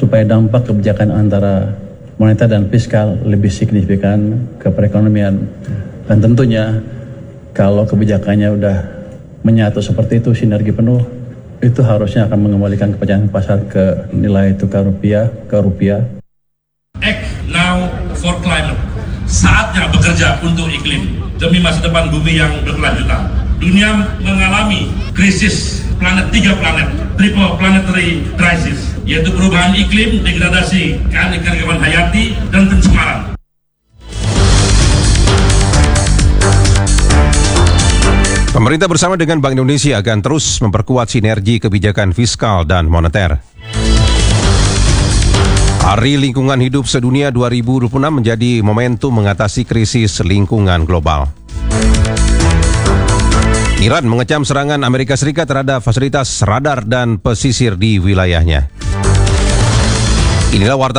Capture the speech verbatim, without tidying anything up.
supaya dampak kebijakan antara moneter dan fiskal lebih signifikan ke perekonomian. Dan tentunya kalau kebijakannya udah menyatu seperti itu, sinergi penuh, itu harusnya akan mengembalikan kepercayaan pasar ke nilai tukar rupiah, ke rupiah. Act now for climate. Saatnya bekerja untuk iklim demi masa depan bumi yang berkelanjutan. Dunia mengalami krisis planet, tiga planet, triple planetary crisis, yaitu perubahan iklim, degradasi keanekaragaman hayati, dan pencemaran. Pemerintah bersama dengan Bank Indonesia akan terus memperkuat sinergi kebijakan fiskal dan moneter. Hari Lingkungan Hidup Sedunia dua ribu dua puluh enam menjadi momentum mengatasi krisis lingkungan global. Iran mengecam serangan Amerika Serikat terhadap fasilitas radar dan pesisir di wilayahnya. Inilah warta